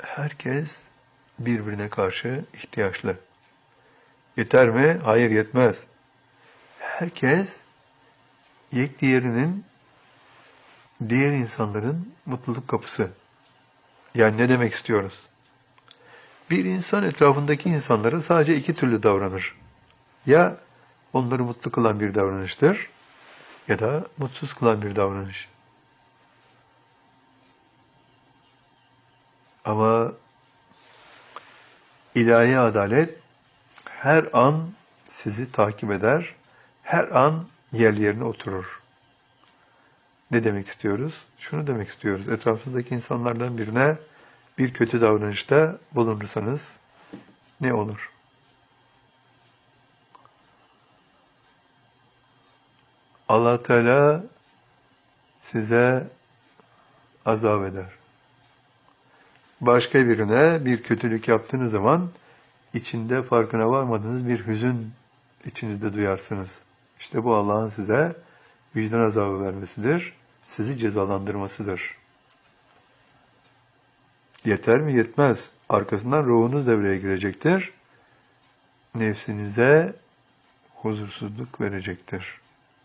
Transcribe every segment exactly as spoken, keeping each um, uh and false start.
herkes birbirine karşı ihtiyaçlı. Yeter mi? Hayır, yetmez. Herkes yek diğerinin, diğer insanların mutluluk kapısı. Yani ne demek istiyoruz? Bir insan etrafındaki insanlara sadece iki türlü davranır. Ya onları mutlu kılan bir davranıştır ya da mutsuz kılan bir davranış. Ama ilahi adalet her an sizi takip eder, her an yer yerine oturur. Ne demek istiyoruz? Şunu demek istiyoruz. Etrafınızdaki insanlardan birine bir kötü davranışta bulunursanız ne olur? Allah Teala size azap eder. Başka birine bir kötülük yaptığınız zaman içinde farkına varmadığınız bir hüzün içinizde duyarsınız. İşte bu Allah'ın size vicdan azabı vermesidir, sizi cezalandırmasıdır. Yeter mi? Yetmez. Arkasından ruhunuz devreye girecektir. Nefsinize huzursuzluk verecektir.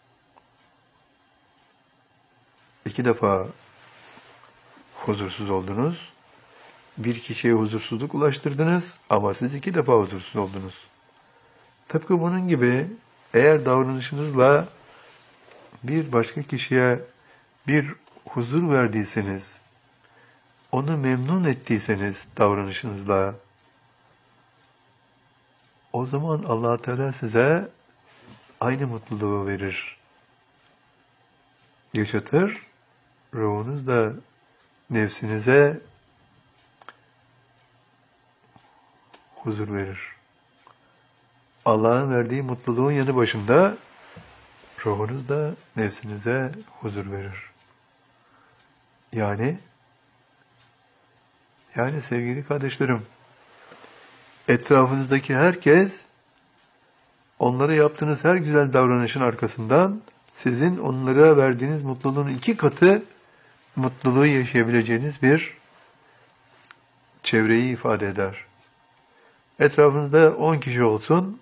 İki defa huzursuz oldunuz. Bir kişiye huzursuzluk ulaştırdınız ama siz iki defa huzursuz oldunuz. Tıpkı bunun gibi eğer davranışınızla bir başka kişiye bir huzur verdiyseniz, onu memnun ettiyseniz davranışınızla, o zaman Allah Teala size aynı mutluluğu verir. Yaşatır, ruhunuz da nefsinize huzur verir. Allah'ın verdiği mutluluğun yanı başında ruhunuz da nefsinize huzur verir. Yani yani sevgili kardeşlerim, etrafınızdaki herkes onlara yaptığınız her güzel davranışın arkasından sizin onlara verdiğiniz mutluluğun iki katı mutluluğu yaşayabileceğiniz bir çevreyi ifade eder. Etrafınızda on kişi olsun,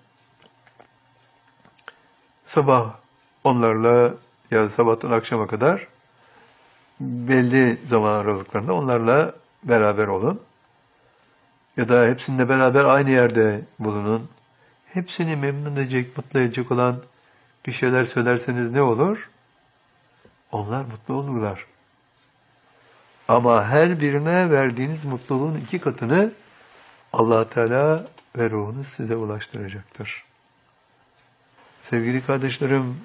sabah onlarla ya sabahtan akşama kadar belli zaman aralıklarında onlarla beraber olun. Ya da hepsininle beraber aynı yerde bulunun. Hepsini memnun edecek, mutlu edecek olan bir şeyler söylerseniz ne olur? Onlar mutlu olurlar. Ama her birine verdiğiniz mutluluğun iki katını Allah Teala ve ruhunuz size ulaştıracaktır. Sevgili kardeşlerim,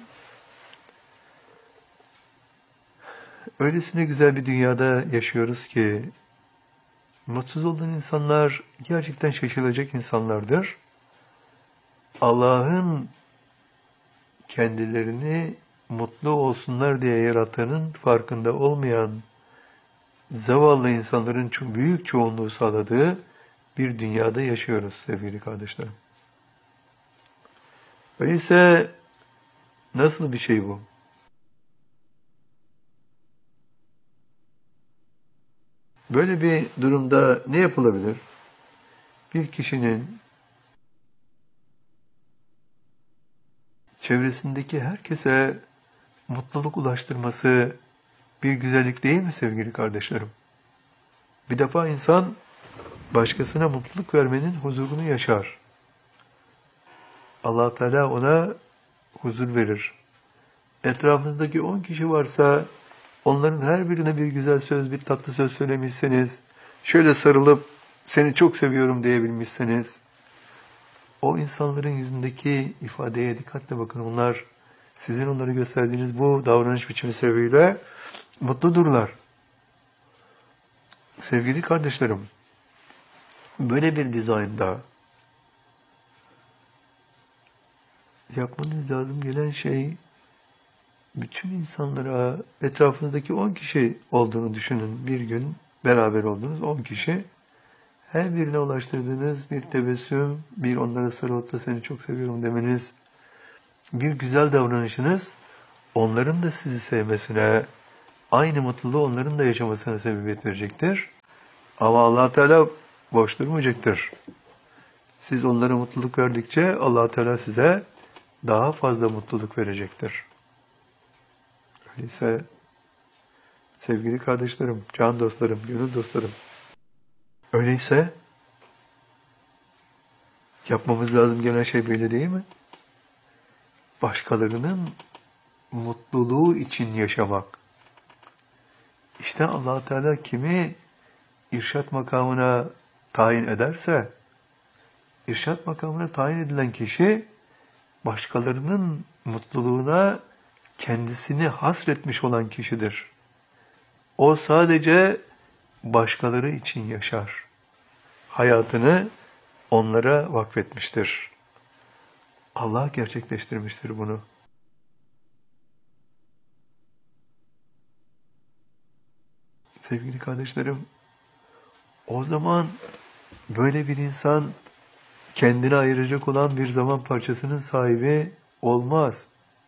öylesine güzel bir dünyada yaşıyoruz ki mutsuz olan insanlar gerçekten şaşılacak insanlardır. Allah'ın kendilerini mutlu olsunlar diye yarattığının farkında olmayan zavallı insanların çok büyük çoğunluğu sağladığı bir dünyada yaşıyoruz sevgili kardeşlerim. Öyleyse nasıl bir şey bu? Böyle bir durumda ne yapılabilir? Bir kişinin çevresindeki herkese mutluluk ulaştırması bir güzellik değil mi sevgili kardeşlerim? Bir defa insan başkasına mutluluk vermenin huzurunu yaşar. Allah Teala ona huzur verir. Etrafınızdaki on kişi varsa onların her birine bir güzel söz, bir tatlı söz söylemişseniz, şöyle sarılıp seni çok seviyorum diyebilmişseniz, o insanların yüzündeki ifadeye dikkatle bakın. Onlar sizin onları gösterdiğiniz bu davranış biçimi sebebiyle mutludurlar. Sevgili kardeşlerim, böyle bir dizaynda yapmanız lazım gelen şey, bütün insanlara, etrafınızdaki on kişi olduğunu düşünün. Bir gün beraber olduğunuz on kişi, her birine ulaştırdığınız bir tebessüm, bir onlara sarılıp da seni çok seviyorum demeniz, bir güzel davranışınız, onların da sizi sevmesine, aynı mutluluğu onların da yaşamasına sebebiyet verecektir. Ama Allah Teala boş durmayacaktır. Siz onlara mutluluk verdikçe Allah Teala size daha fazla mutluluk verecektir. Öyleyse sevgili kardeşlerim, can dostlarım, gönül dostlarım, öyleyse yapmamız lazım gelen şey böyle değil mi? Başkalarının mutluluğu için yaşamak. İşte Allah Teala kimi irşat makamına tayin ederse, irşat makamına tayin edilen kişi başkalarının mutluluğuna kendisini hasretmiş olan kişidir. O sadece başkaları için yaşar. Hayatını onlara vakfetmiştir. Allah gerçekleştirmiştir bunu. Sevgili kardeşlerim, o zaman böyle bir insan kendine ayıracak olan bir zaman parçasının sahibi olmaz.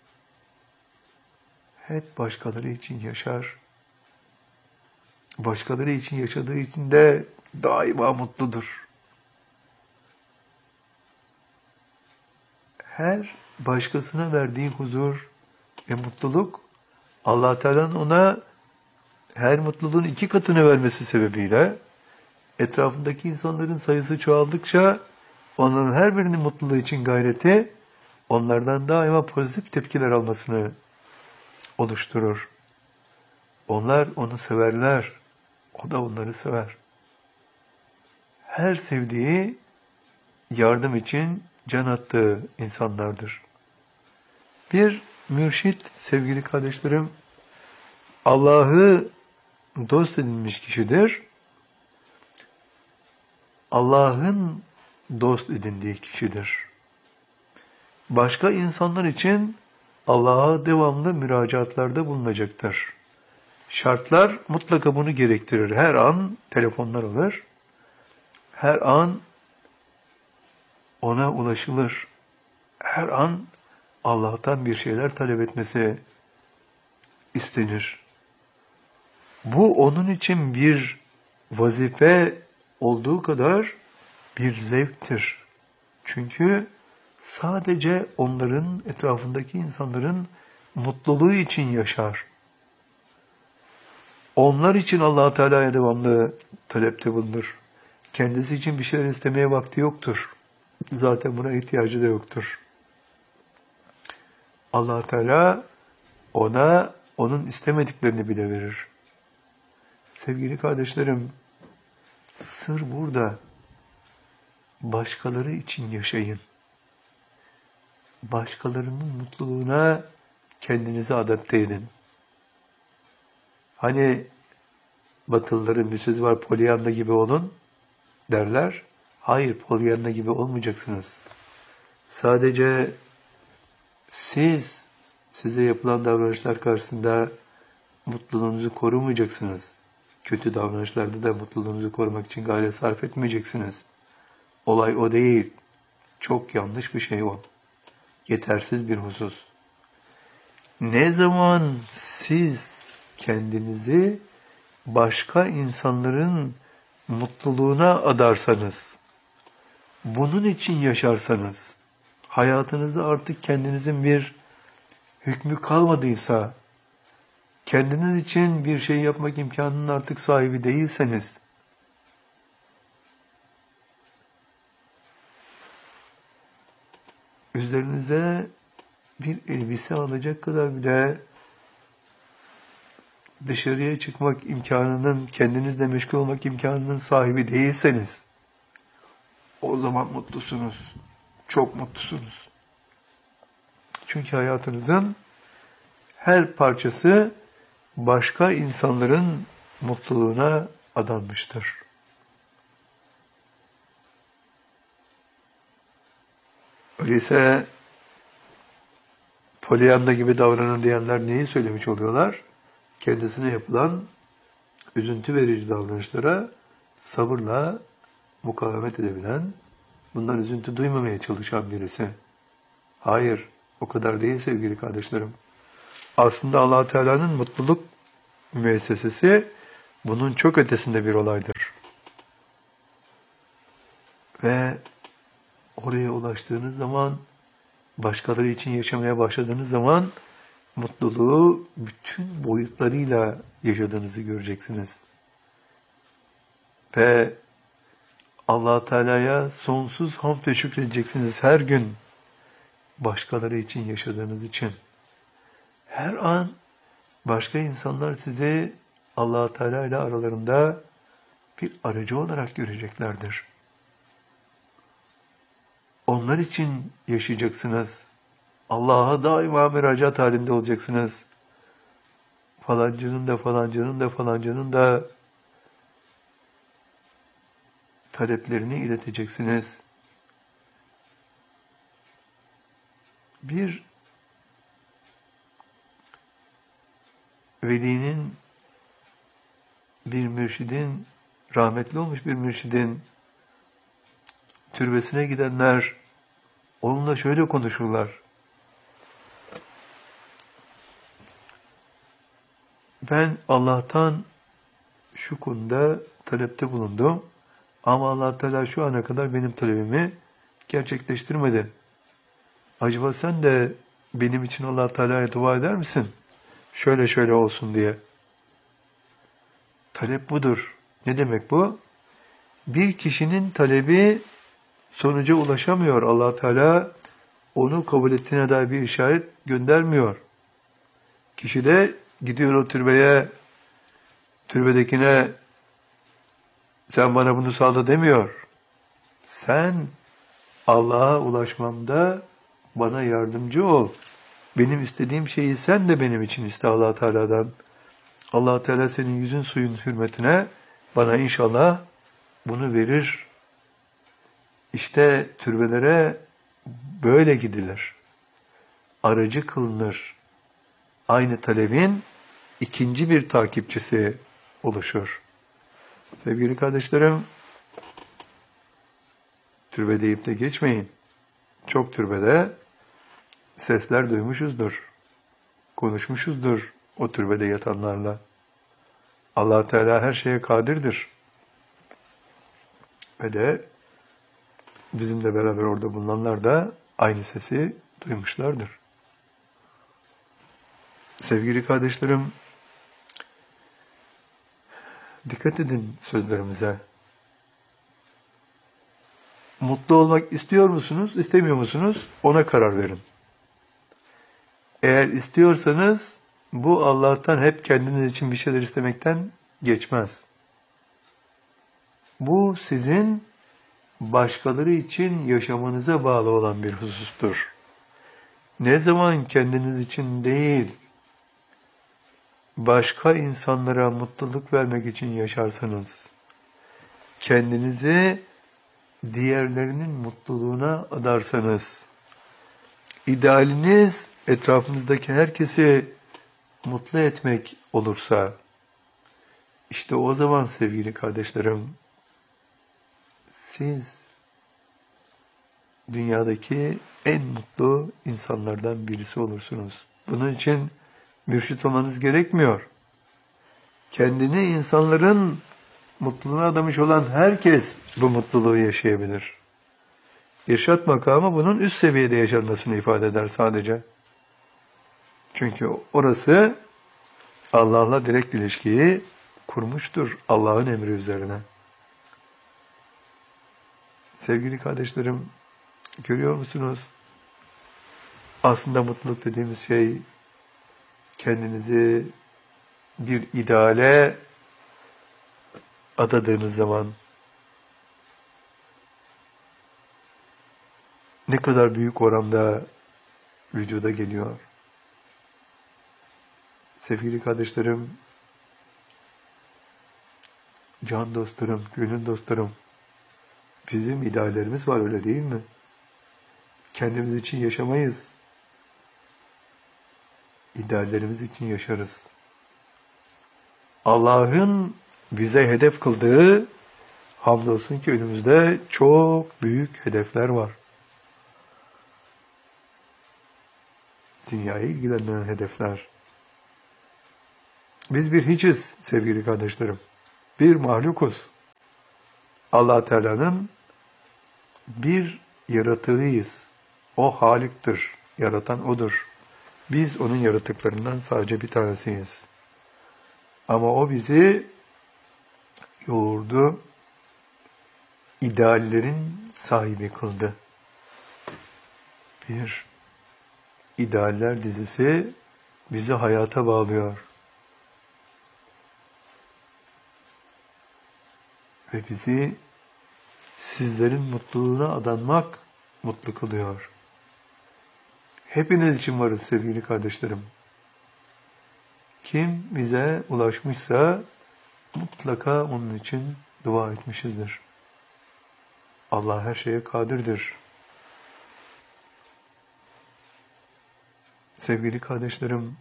Hep başkaları için yaşar. Başkaları için yaşadığı için de daima mutludur. Her başkasına verdiği huzur ve mutluluk, Allah Teala'nın ona her mutluluğun iki katını vermesi sebebiyle etrafındaki insanların sayısı çoğaldıkça onların her birinin mutluluğu için gayreti onlardan daima pozitif tepkiler almasını oluşturur. Onlar onu severler. O da onları sever. Her sevdiği yardım için can attığı insanlardır. Bir mürşit, sevgili kardeşlerim, Allah'ı dost edinmiş kişidir. Allah'ın dost edindiği kişidir. Başka insanlar için Allah'a devamlı müracaatlarda bulunacaktır. Şartlar mutlaka bunu gerektirir. Her an telefonlar alır. Her an ona ulaşılır. Her an Allah'tan bir şeyler talep etmesi istenir. Bu onun için bir vazife olduğu kadar bir zevktir. Çünkü sadece onların, etrafındaki insanların mutluluğu için yaşar. Onlar için Allah Teala'ya devamlı talepte bulunur. Kendisi için bir şeyler istemeye vakti yoktur. Zaten buna ihtiyacı da yoktur. Allah Teala ona onun istemediklerini bile verir. Sevgili kardeşlerim, sır burada. Başkaları için yaşayın. Başkalarının mutluluğuna kendinizi adapte edin. Hani Batılıların bir sözü var, Pollyanna gibi olun derler. Hayır, Pollyanna gibi olmayacaksınız. Sadece siz, size yapılan davranışlar karşısında mutluluğunuzu korumayacaksınız. Kötü davranışlarda da mutluluğunuzu korumak için gayret sarf etmeyeceksiniz. Olay o değil. Çok yanlış bir şey o. Yetersiz bir husus. Ne zaman siz kendinizi başka insanların mutluluğuna adarsanız, bunun için yaşarsanız, hayatınızda artık kendinizin bir hükmü kalmadıysa, kendiniz için bir şey yapmak imkanının artık sahibi değilseniz, üzerinize bir elbise alacak kadar bile dışarıya çıkmak imkanının, kendinizle meşgul olmak imkanının sahibi değilseniz, o zaman mutlusunuz. Çok mutlusunuz. Çünkü hayatınızın her parçası başka insanların mutluluğuna adanmıştır. Öyleyse Pollyanna gibi davranın diyenler neyi söylemiş oluyorlar? Kendisine yapılan üzüntü verici davranışlara sabırla mukavemet edebilen, bundan üzüntü duymamaya çalışan birisi. Hayır, o kadar değil sevgili kardeşlerim. Aslında Allah Teala'nın mutluluk müessesesi bunun çok ötesinde bir olaydır. Ve oraya ulaştığınız zaman, başkaları için yaşamaya başladığınız zaman mutluluğu bütün boyutlarıyla yaşadığınızı göreceksiniz. Ve Allah Teala'ya sonsuz hamd ve şükredeceksiniz her gün. Başkaları için yaşadığınız için. Her an başka insanlar sizi Allah Teala ile aralarında bir aracı olarak göreceklerdir. Onlar için yaşayacaksınız. Allah'a daima müracaat halinde olacaksınız. Falancının da falancının da falancının da taleplerini ileteceksiniz. Bir velinin, bir mürşidin, rahmetli olmuş bir mürşidin türbesine gidenler onunla şöyle konuşurlar. Ben Allah'tan şu konuda talepte bulundum ama Allah Teala şu ana kadar benim talebimi gerçekleştirmedi. Acaba sen de benim için Allah Teala'ya dua eder misin? Şöyle şöyle olsun diye. Talep budur. Ne demek bu? Bir kişinin talebi sonuca ulaşamıyor. Allah Teala onu kabul ettiğine dair bir işaret göndermiyor. Kişi de gidiyor o türbeye, türbedekine sen bana bunu sağla demiyor. Sen Allah'a ulaşmamda bana yardımcı ol. Benim istediğim şeyi sen de benim için iste Allah Teala'dan. Allah Teala senin yüzün suyun hürmetine bana inşallah bunu verir. İşte türbelere böyle gidilir. Aracı kılınır. Aynı talebin ikinci bir takipçisi oluşur. Sevgili kardeşlerim, türbe deyip de geçmeyin. Çok türbede sesler duymuşuzdur. Konuşmuşuzdur o türbede yatanlarla. Allah Teala her şeye kadirdir. Ve de bizimle beraber orada bulunanlar da aynı sesi duymuşlardır. Sevgili kardeşlerim, dikkat edin sözlerimize. Mutlu olmak istiyor musunuz, istemiyor musunuz? Ona karar verin. Eğer istiyorsanız bu Allah'tan hep kendiniz için bir şeyler istemekten geçmez. Bu sizin başkaları için yaşamanıza bağlı olan bir husustur. Ne zaman kendiniz için değil, başka insanlara mutluluk vermek için yaşarsanız, kendinizi diğerlerinin mutluluğuna adarsanız, idealiniz etrafınızdaki herkesi mutlu etmek olursa, işte o zaman sevgili kardeşlerim, siz dünyadaki en mutlu insanlardan birisi olursunuz. Bunun için mürşit olmanız gerekmiyor. Kendini insanların mutluluğuna adamış olan herkes bu mutluluğu yaşayabilir. İrşad makamı bunun üst seviyede yaşanmasını ifade eder sadece. Çünkü orası Allah'la direkt ilişkiyi kurmuştur Allah'ın emri üzerine. Sevgili kardeşlerim, görüyor musunuz? Aslında mutluluk dediğimiz şey kendinizi bir ideale adadığınız zaman ne kadar büyük oranda vücuda geliyor. Sevgili kardeşlerim, can dostlarım, gönül dostlarım, bizim ideallerimiz var, öyle değil mi? Kendimiz için yaşamayız. İdeallerimiz için yaşarız. Allah'ın bize hedef kıldığı, hamdolsun ki önümüzde çok büyük hedefler var. Dünyayı ilgilendiren hedefler. Biz bir hiçiz sevgili kardeşlerim. Bir mahlukuz. Allah Teala'nın bir yaratığıyız. O Halik'tir. Yaratan O'dur. Biz O'nun yaratıklarından sadece bir tanesiyiz. Ama O bizi yoğurdu, ideallerin sahibi kıldı. Bir idealler dizisi bizi hayata bağlıyor. Ve bizi sizlerin mutluluğuna adanmak mutlu kılıyor. Hepiniz için varız sevgili kardeşlerim. Kim bize ulaşmışsa mutlaka onun için dua etmişizdir. Allah her şeye kadirdir. Sevgili kardeşlerim,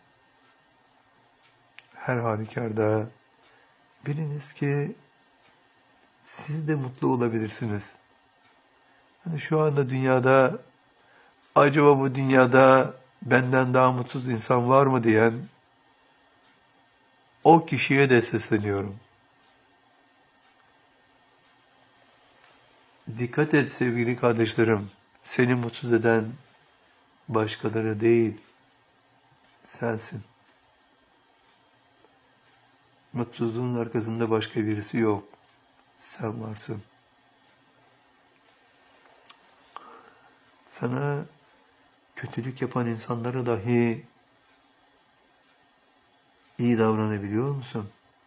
her halükarda biliniz ki siz de mutlu olabilirsiniz. Hani şu anda dünyada, acaba bu dünyada benden daha mutsuz insan var mı diyen o kişiye de sesleniyorum. Dikkat et sevgili kardeşlerim, seni mutsuz eden başkaları değil, sensin. Mutsuzluğun arkasında başka birisi yok. Sen varsın. Sana kötülük yapan insanlara dahi iyi davranabiliyor musun?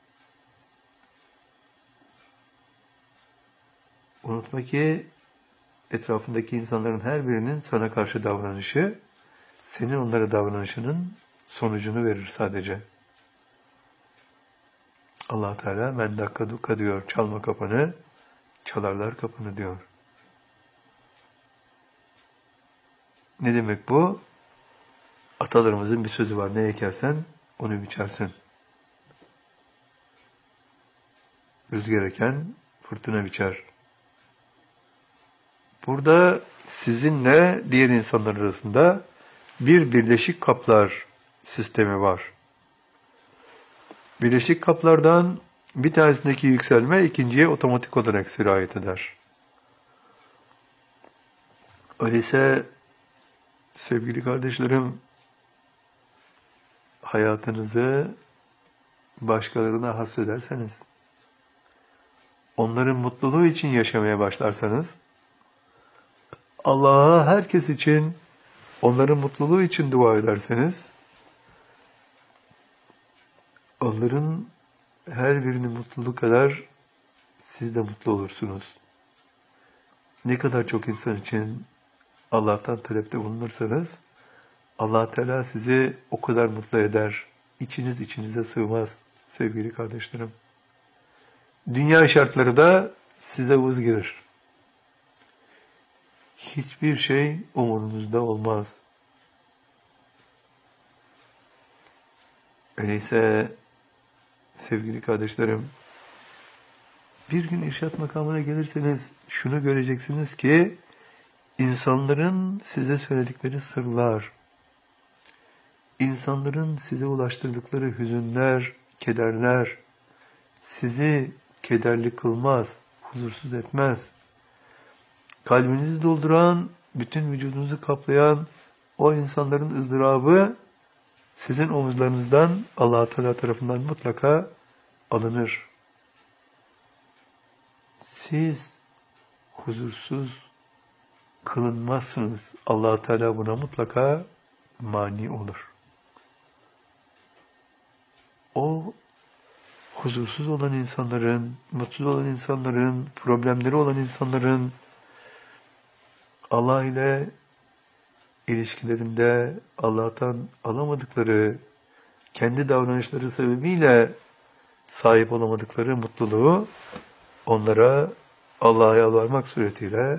Unutma ki etrafındaki insanların her birinin sana karşı davranışı, senin onlara davranışının sonucunu verir sadece. Allah Teala men dakka dukka diyor, çalma kapını, çalarlar kapını diyor. Ne demek bu? Atalarımızın bir sözü var, ne ekersen onu biçersin. Rüzgar eken fırtına biçer. Burada sizinle diğer insanlar arasında bir birleşik kaplar sistemi var. Birleşik kaplardan bir tanesindeki yükselme ikinciye otomatik olarak sirayet eder. Öyleyse sevgili kardeşlerim, hayatınızı başkalarına hasrederseniz, onların mutluluğu için yaşamaya başlarsanız, Allah'a herkes için, onların mutluluğu için dua ederseniz, onların her birinin mutluluğu kadar siz de mutlu olursunuz. Ne kadar çok insan için Allah'tan talepte bulunursanız, Allah Teala sizi o kadar mutlu eder. İçiniz içinize sığmaz sevgili kardeşlerim. Dünya şartları da size vız gelir. Hiçbir şey umurunuzda olmaz. Öyleyse sevgili kardeşlerim, bir gün irşat makamına gelirseniz şunu göreceksiniz ki insanların size söyledikleri sırlar, insanların size ulaştırdıkları hüzünler, kederler sizi kederli kılmaz, huzursuz etmez. Kalbinizi dolduran, bütün vücudunuzu kaplayan o insanların ızdırabı sizin omuzlarınızdan Allah Teala tarafından mutlaka alınır. Siz huzursuz kılınmazsınız. Allah Teala buna mutlaka mani olur. O huzursuz olan insanların, mutsuz olan insanların, problemleri olan insanların Allah ile ilişkilerinde Allah'tan alamadıkları, kendi davranışları sebebiyle sahip olamadıkları mutluluğu onlara Allah'a yalvarmak suretiyle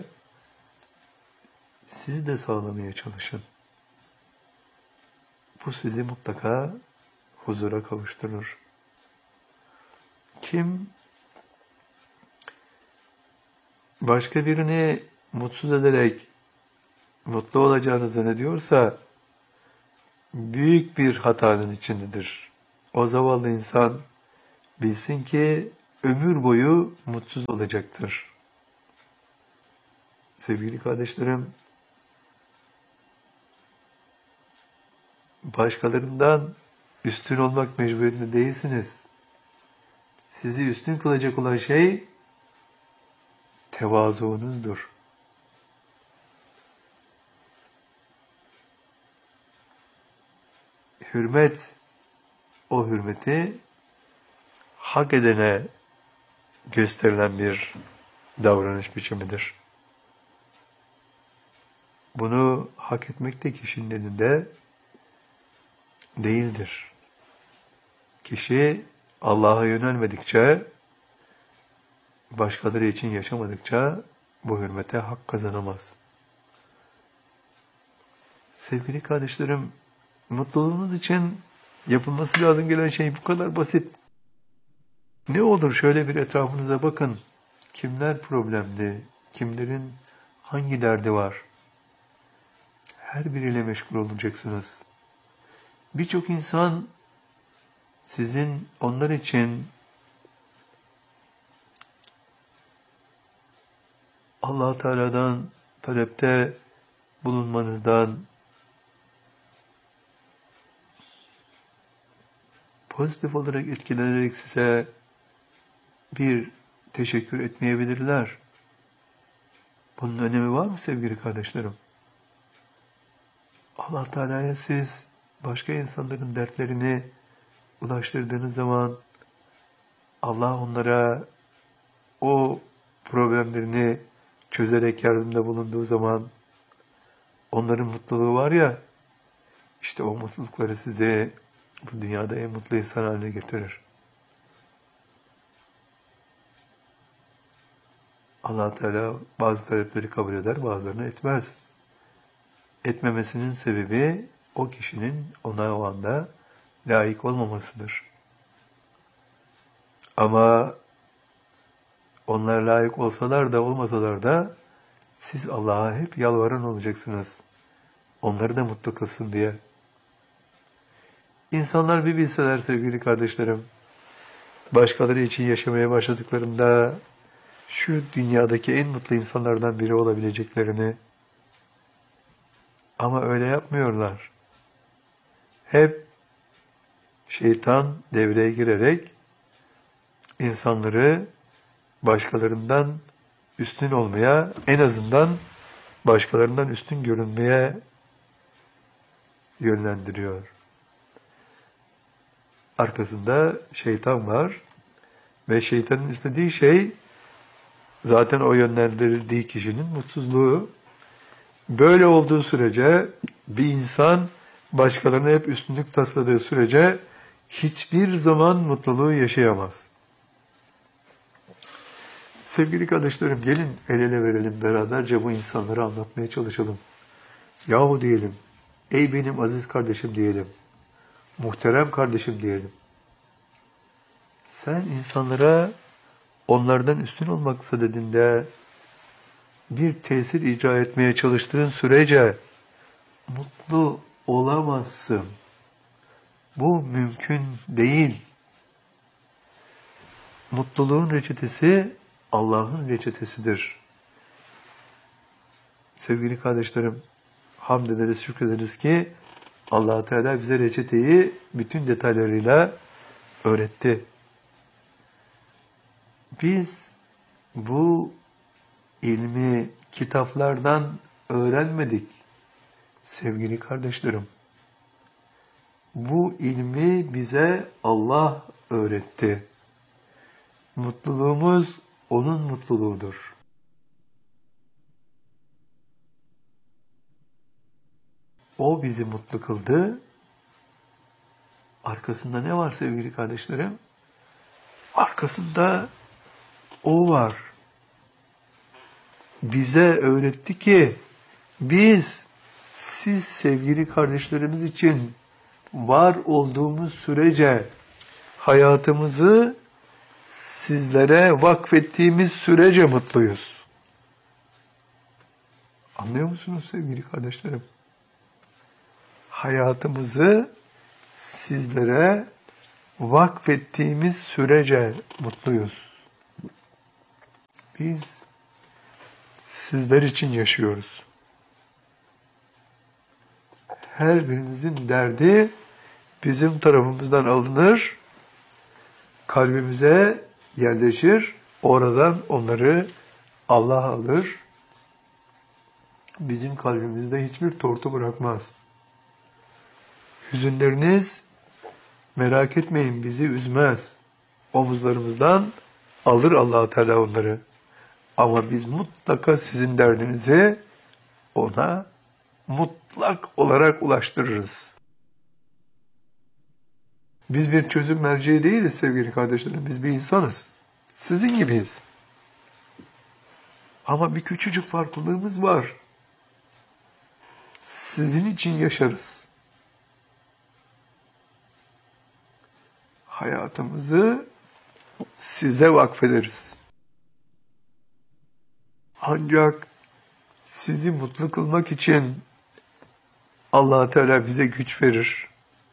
siz de sağlamaya çalışın. Bu sizi mutlaka huzura kavuşturur. Kim başka birini mutsuz ederek mutlu olacağını zannediyorsa büyük bir hatanın içindedir. O zavallı insan bilsin ki ömür boyu mutsuz olacaktır. Sevgili kardeşlerim, başkalarından üstün olmak mecburiyetinde değilsiniz. Sizi üstün kılacak olan şey tevazuunuzdur. Hürmet, o hürmeti hak edene gösterilen bir davranış biçimidir. Bunu hak etmek de kişinin elinde değildir. Kişi Allah'a yönelmedikçe, başkaları için yaşamadıkça bu hürmete hak kazanamaz. Sevgili kardeşlerim, mutluluğunuz için yapılması lazım gelen şey bu kadar basit. Ne olur şöyle bir etrafınıza bakın. Kimler problemli, kimlerin hangi derdi var? Her biriyle meşgul olacaksınız. Birçok insan sizin onlar için Allah Teala'dan talepte bulunmanızdan, pozitif olarak etkilenerek size bir teşekkür etmeyebilirler. Bunun önemi var mı sevgili kardeşlerim? Allah Teala'ya siz başka insanların dertlerini ulaştırdığınız zaman Allah onlara o problemlerini çözerek yardımda bulunduğu zaman onların mutluluğu var ya, işte o mutlulukları size bu dünyada en mutlu insan haline getirir. Allah Teala bazı talepleri kabul eder, bazılarını etmez. Etmemesinin sebebi o kişinin ona o anda layık olmamasıdır. Ama onlar layık olsalar da olmasalar da siz Allah'a hep yalvaran olacaksınız. Onları da mutlu kılsın diye. İnsanlar bir bilseler sevgili kardeşlerim, başkaları için yaşamaya başladıklarında şu dünyadaki en mutlu insanlardan biri olabileceklerini, ama öyle yapmıyorlar. Hep şeytan devreye girerek insanları başkalarından üstün olmaya, en azından başkalarından üstün görünmeye yönlendiriyor. Arkasında şeytan var ve şeytanın istediği şey zaten o yönlendirildiği kişinin mutsuzluğu. Böyle olduğu sürece bir insan başkalarına hep üstünlük tasladığı sürece hiçbir zaman mutluluğu yaşayamaz. Sevgili kardeşlerim, gelin el ele verelim, beraberce bu insanlara anlatmaya çalışalım. Yahu diyelim, ey benim aziz kardeşim diyelim, muhterem kardeşim diyelim. Sen insanlara onlardan üstün olmak sadedinde bir tesir icra etmeye çalıştığın sürece mutlu olamazsın. Bu mümkün değil. Mutluluğun reçetesi Allah'ın reçetesidir. Sevgili kardeşlerim, hamd ederiz, şükrederiz ki Allah Teala bize reçeteyi bütün detaylarıyla öğretti. Biz bu ilmi kitaplardan öğrenmedik sevgili kardeşlerim. Bu ilmi bize Allah öğretti. Mutluluğumuz onun mutluluğudur. O bizi mutlu kıldı. Arkasında ne var sevgili kardeşlerim? Arkasında o var. Bize öğretti ki biz, siz sevgili kardeşlerimiz için var olduğumuz sürece, hayatımızı sizlere vakfettiğimiz sürece mutluyuz. Anlıyor musunuz sevgili kardeşlerim? Hayatımızı sizlere vakfettiğimiz sürece mutluyuz. Biz sizler için yaşıyoruz. Her birinizin derdi bizim tarafımızdan alınır, kalbimize yerleşir, oradan onları Allah alır. Bizim kalbimizde hiçbir tortu bırakmaz. Hüzünleriniz, merak etmeyin, bizi üzmez. Omuzlarımızdan alır Allah Teala onları. Ama biz mutlaka sizin derdinizi ona mutlak olarak ulaştırırız. Biz bir çözüm merceği değiliz sevgili kardeşlerim. Biz bir insanız. Sizin gibiyiz. Ama bir küçücük farklılığımız var. Sizin için yaşarız. Hayatımızı size vakfederiz. Ancak sizi mutlu kılmak için Allah Teala bize güç verir.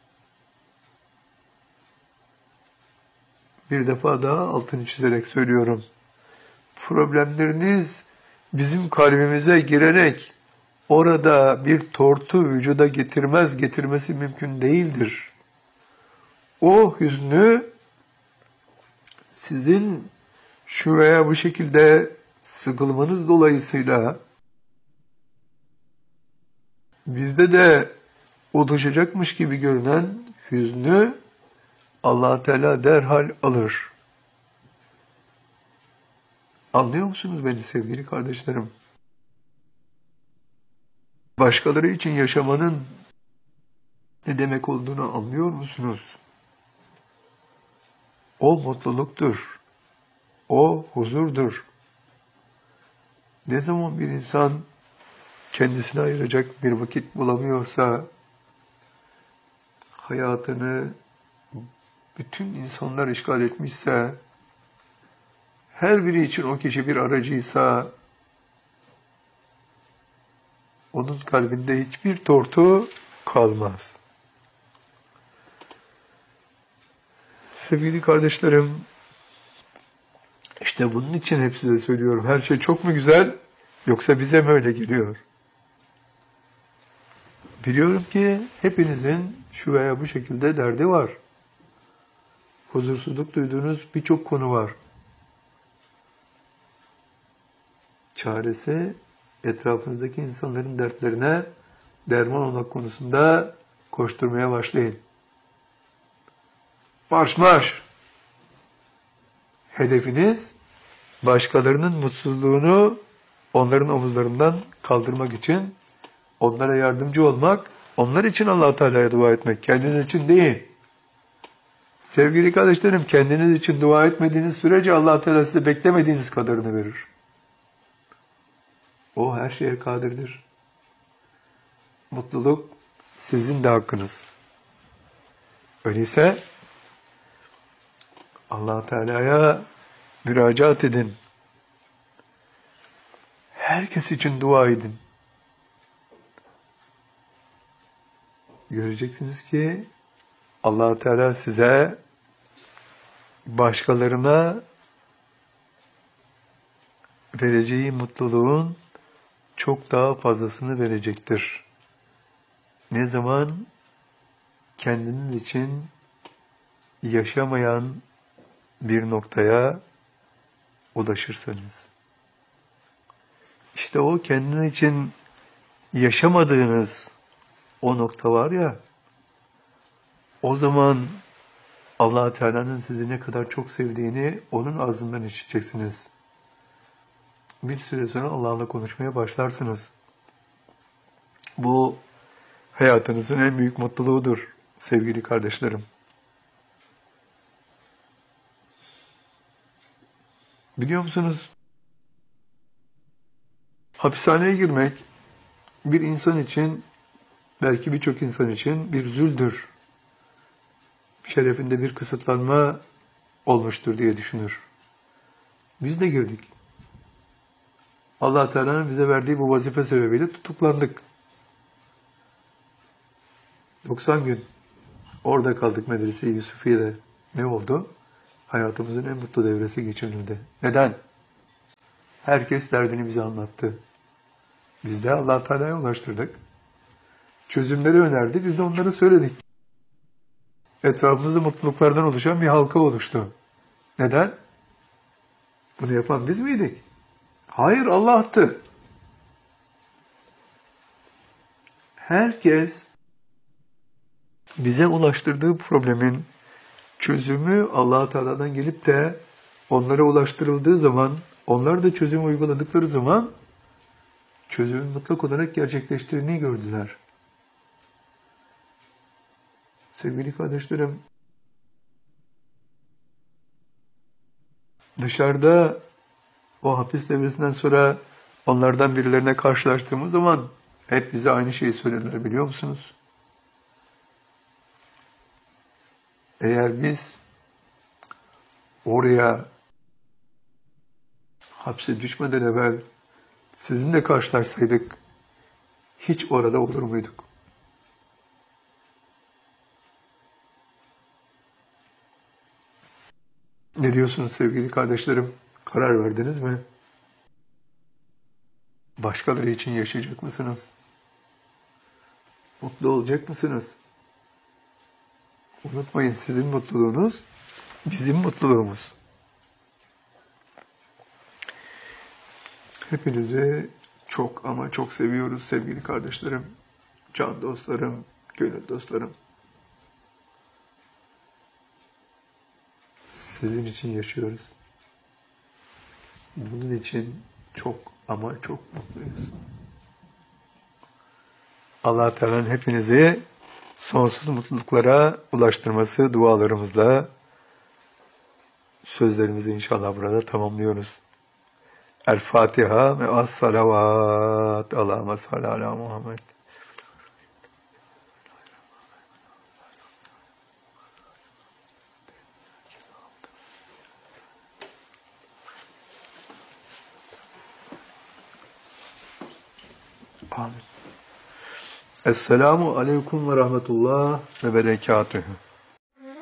Bir defa daha altını çizerek söylüyorum. Problemleriniz bizim kalbimize girerek orada bir tortu vücuda getirmez, getirmesi mümkün değildir. O hüznü sizin şu veya bu şekilde sıkılmanız dolayısıyla bizde de oluşacakmış gibi görünen hüznü Allah Teala derhal alır. Anlıyor musunuz beni sevgili kardeşlerim? Başkaları için yaşamanın ne demek olduğunu anlıyor musunuz? O mutluluktur. O huzurdur. Ne zaman bir insan kendisine ayıracak bir vakit bulamıyorsa, hayatını bütün insanlar işgal etmişse, her biri için o kişi bir aracıysa, onun kalbinde hiçbir tortu kalmaz. Sevgili kardeşlerim, işte bunun için hep size söylüyorum. Her şey çok mu güzel, yoksa bize mi öyle geliyor? Biliyorum ki hepinizin şu veya bu şekilde derdi var. Huzursuzluk duyduğunuz birçok konu var. Çaresi etrafınızdaki insanların dertlerine derman olmak konusunda koşturmaya başlayın. Marş marş! Hedefiniz başkalarının mutsuzluğunu onların omuzlarından kaldırmak için, onlara yardımcı olmak, onlar için Allah Teala'ya dua etmek, kendiniz için değil. Sevgili kardeşlerim, kendiniz için dua etmediğiniz sürece Allah Teala size beklemediğiniz kadarını verir. O her şeye kadirdir. Mutluluk sizin de hakkınız. Öyleyse Allah Teala'ya müracaat edin. Herkes için dua edin. Göreceksiniz ki Allah Teala size başkalarına vereceği mutluluğun çok daha fazlasını verecektir. Ne zaman kendiniz için yaşamayan bir noktaya ulaşırsanız. İşte o kendiniz için yaşamadığınız o nokta var ya, o zaman Allah Teala'nın sizi ne kadar çok sevdiğini onun ağzından işiteceksiniz. Bir süre sonra Allah'la konuşmaya başlarsınız. Bu hayatınızın en büyük mutluluğudur sevgili kardeşlerim. Biliyor musunuz? Hapishaneye girmek bir insan için, belki birçok insan için bir züldür. Şerefinde bir kısıtlanma olmuştur diye düşünür. Biz de girdik. Allah Teala'nın bize verdiği bu vazife sebebiyle tutuklandık. doksan gün orada kaldık Medrese-i Yusufiye'de. Ne oldu? Hayatımızın en mutlu devresi geçirildi. Neden? Herkes derdini bize anlattı. Biz de Allah Teala'ya ulaştırdık. Çözümleri önerdi, biz de onları söyledik. Etrafımızda mutluluklardan oluşan bir halka oluştu. Neden? Bunu yapan biz miydik? Hayır, Allah'tı. Herkes bize ulaştırdığı problemin çözümü Allah Teala'dan gelip de onlara ulaştırıldığı zaman, onlar da çözümü uyguladıkları zaman çözümün mutlak olarak gerçekleştiğini gördüler. Sevgili kardeşlerim, dışarıda o hapis devresinden sonra onlardan birilerine karşılaştığımız zaman hep bize aynı şeyi söylediler, biliyor musunuz? Eğer biz oraya hapse düşmeden evvel sizinle karşılaşsaydık hiç orada olur muyduk? Ne diyorsunuz sevgili kardeşlerim? Karar verdiniz mi? Başkaları için yaşayacak mısınız? Mutlu olacak mısınız? Unutmayın, sizin mutluluğunuz bizim mutluluğumuz. Hepinizi çok ama çok seviyoruz sevgili kardeşlerim, can dostlarım, gönül dostlarım. Sizin için yaşıyoruz. Bunun için çok ama çok mutluyuz. Allah Teala'nın hepinizi sonsuz mutluluklara ulaştırması dualarımızla sözlerimizi inşallah burada tamamlıyoruz. El Fatiha ve as salavat. Allahümme salli ala Muhammed. Amin. Esselamu aleyküm ve rahmetullah ve berekatühü.